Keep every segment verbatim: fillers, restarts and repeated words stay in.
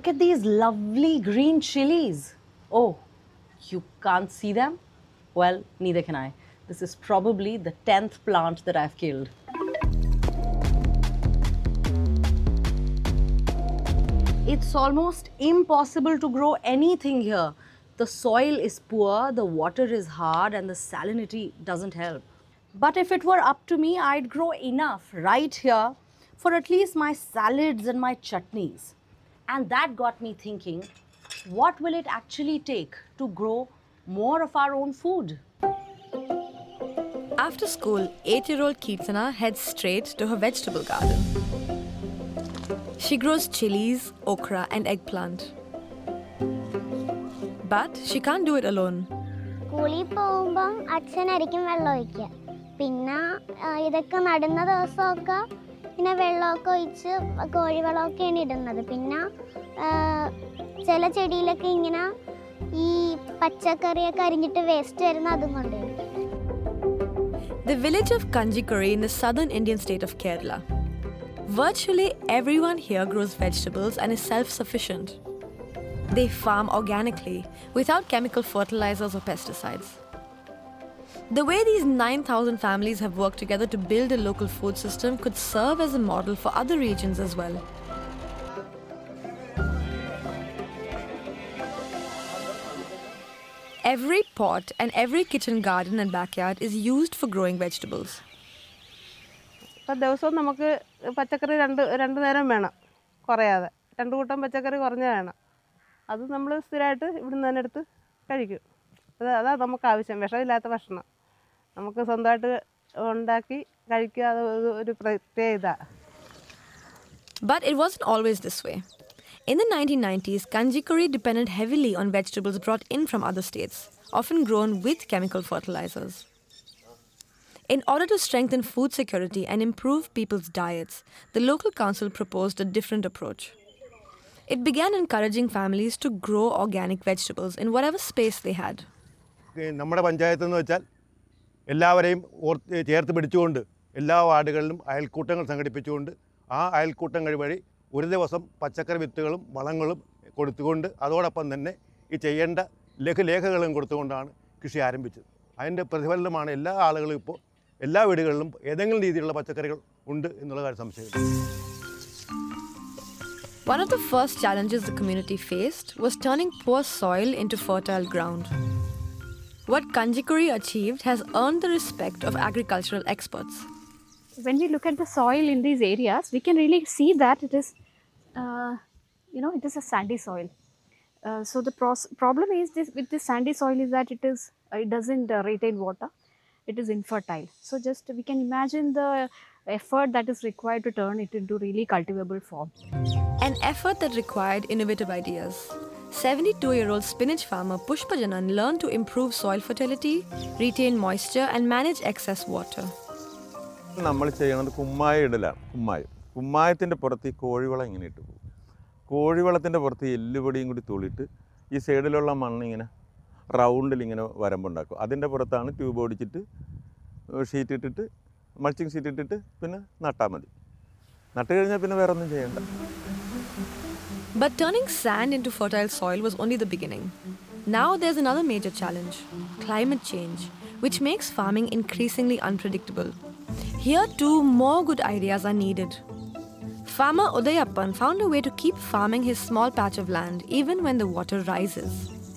Look at these lovely green chilies. Oh, you can't see them? Well, neither can I. This is probably the tenth plant that I've killed. It's almost impossible to grow anything here. The soil is poor, the water is hard, and the salinity doesn't help. But if it were up to me, I'd grow enough right here for at least my salads and my chutneys. And that got me thinking, what will it actually take to grow more of our own food? After school, eight-year-old Keertana heads straight to her vegetable garden. She grows chilies, okra and eggplant. But she can't do it alone. സ്കൂളിൽ പോകുമ്പം അച്ഛനായിരിക്കും വെള്ളം ഒഴിക്കുക. പിന്നെ ഇതൊക്കെ നടുന്ന ദിവസമൊക്കെ പിന്നെ വെള്ളമൊക്കെ ഒഴിച്ച് കോഴിവളമൊക്കെയാണ് ഇടുന്നത്. പിന്നെ ചില ചെടിയിലൊക്കെ ഇങ്ങനെ ഈ പച്ചക്കറിയൊക്കെ അരിഞ്ഞിട്ട് വേസ്റ്റ് വരുന്ന അതും കൊണ്ടുവരും. The village of Kanjikuri in the southern Indian state of Kerala. Virtually everyone here grows vegetables and is self-sufficient. They farm organically, without chemical fertilizers or pesticides. The way these nine thousand families have worked together to build a local food system could serve as a model for other regions as well. Every pot and every kitchen garden and backyard is used for growing vegetables. അപ്പോൾ ദിവസവും നമുക്ക് പച്ചക്കറി രണ്ട് രണ്ട് നേരം വേണം, കുറയാതെ രണ്ട് കൂട്ടം പച്ചക്കറി കുറഞ്ഞ വേണം. അത് നമ്മൾ സ്ഥിരമായിട്ട് ഇവിടുന്ന് തന്നെ എടുത്ത് കഴിക്കും. അത് അതാണ് നമുക്ക് ആവശ്യം, വിഷമില്ലാത്ത ഭക്ഷണം നമുക്ക് സ്വന്തമായിട്ട് ഉണ്ടാക്കി കഴിക്കുക. അത് ഒരു പ്രത്യേകത. But it wasn't always this way. In the nineteen nineties, Kanjikuri depended heavily on vegetables brought in from other states, often grown with chemical fertilizers. In order to strengthen food security and improve people's diets, the local council proposed a different approach. It began encouraging families to grow organic vegetables in whatever space they had. നമ്മുടെ പഞ്ചായത്ത് എന്ന് വെച്ചാൽ എല്ലാവരെയും ചേർത്ത് പിടിച്ചുകൊണ്ട് എല്ലാ വാർഡുകളിലും അയൽക്കൂട്ടങ്ങൾ സംഘടിപ്പിച്ചുകൊണ്ട് ആ അയൽക്കൂട്ടങ്ങൾ വഴി ഒരു ദിവസം പച്ചക്കറി വിത്തുകളും വളങ്ങളും കൊടുത്തുകൊണ്ട് അതോടൊപ്പം തന്നെ ഈ ചെയ്യേണ്ട ലഘുലേഖകളും കൊടുത്തുകൊണ്ടാണ് കൃഷി ആരംഭിച്ചത്. അതിൻ്റെ പ്രതിഫലനമാണ് എല്ലാ ആളുകളും ഇപ്പോൾ എല്ലാ വീടുകളിലും ഏതെങ്കിലും രീതിയിലുള്ള പച്ചക്കറികൾ ഉണ്ട് എന്നുള്ള കാര്യം സംശയമില്ല. One of the first challenges the community faced was turning poor soil into fertile ground. What Kanjikuri achieved has earned the respect of agricultural experts. When we look at the soil in these areas, we can really see that it is, uh, you know, it is a sandy soil. Uh, so the pros problem is this with this sandy soil is that it is uh, it doesn't uh, retain water. It is infertile. So just we can imagine the effort that is required to turn it into really cultivable form. An effort that required innovative ideas. seventy-two-year-old spinach farmer Pushpa Janan learned to improve soil fertility, retain moisture and manage excess water. നമ്മൾ ചെയ്യുന്നത് കുമ്മായ ഇടലാണ്. കുമ്മായം കുമ്മായത്തിൻ്റെ പുറത്ത് ഈ കോഴിവളം ഇങ്ങനെ ഇട്ട് പോകും. കോഴിവളത്തിൻ്റെ പുറത്ത് എല്ലുപൊടിയും കൂടി തൂളിയിട്ട് ഈ സൈഡിലുള്ള മണ്ണ് ഇങ്ങനെ റൗണ്ടിൽ ഇങ്ങനെ വരമ്പുണ്ടാക്കും. അതിൻ്റെ പുറത്താണ് ട്യൂബ് ഓടിച്ചിട്ട് ഷീറ്റ് ഇട്ടിട്ട് മൾച്ചിങ് ഷീറ്റ് ഇട്ടിട്ട് പിന്നെ നട്ടാൽ മതി. നട്ട് കഴിഞ്ഞാൽ പിന്നെ വേറെ ഒന്നും ചെയ്യണ്ട. But turning sand into fertile soil was only the beginning. Now there's another major challenge, climate change, which makes farming increasingly unpredictable. Here too, more good ideas are needed. Farmer Udayappan found a way to keep farming his small patch of land even when the water rises.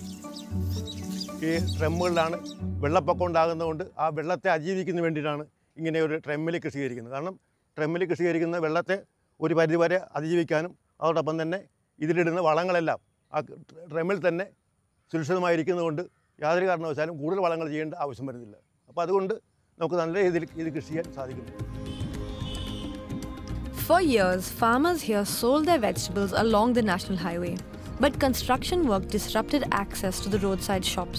ഈ ട്രെമ്മുകളിലാണ് വെള്ളപ്പൊക്കം ഉണ്ടാകുന്നതുകൊണ്ട് ആ വെള്ളത്തെ അതിജീവിക്കുന്നതിന് വേണ്ടിയിട്ടാണ് ഇങ്ങനെ ഒരു ട്രെമ്മിൽ കൃഷീകരിക്കുന്നത്. കാരണം ട്രെമ്മിൽ കൃഷീകരിക്കുന്ന വെള്ളത്തെ ഒരു പരിധിവരെ അതിജീവിക്കാനും അതോടൊപ്പം തന്നെ ഇതിലിടുന്ന വളങ്ങളെല്ലാം ആ ട്രെമ്മിൽ തന്നെ സുരക്ഷിതമായിരിക്കുന്നതുകൊണ്ട് യാതൊരു കാരണവശാലും കൂടുതൽ വളങ്ങൾ ചെയ്യേണ്ട ആവശ്യം വരുന്നില്ല. അപ്പോൾ അതുകൊണ്ട് നമുക്ക് നല്ല രീതിയിൽ ഇത് കൃഷി ചെയ്യാൻ സാധിക്കുന്നു. For years, farmers here sold their vegetables along the national highway, but construction work disrupted access to the roadside shops.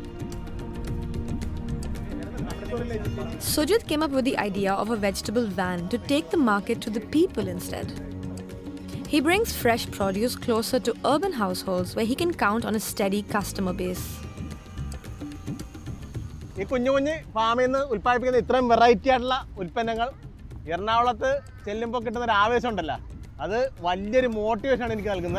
Sujit came up with the idea of a vegetable van to take the market to the people instead. He brings fresh produce closer to urban households where he can count on a steady customer base. ഈ കുഞ്ഞു കുഞ്ഞ് ഫാമിൽ നിന്ന് ഉൽപ്പാദിപ്പിക്കുന്ന ഇത്രയും variety ആയിട്ടുള്ള ഉൽപ്പന്നങ്ങൾ എറണാകുളത്ത് ചെല്ലുമ്പോൾ കിട്ടുന്ന ഒരു ആവേശം ഉണ്ടല്ലോ, അത് വലിയൊരു മോട്ടിവേഷനാണ് എനിക്ക് നൽകുന്നത്.